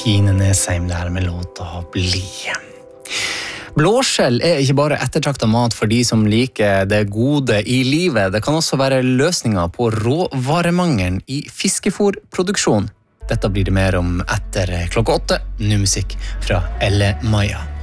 Kine Nesheim der med låta Bli. Blåskjell ikke bare ettertraktet mat for de som liker det gode i livet. Det kan også være løsninger på råvaremangelen i fiskefôrproduksjon. Dette blir det mer om etter klokka 8. Nå musikk fra Elle Maja.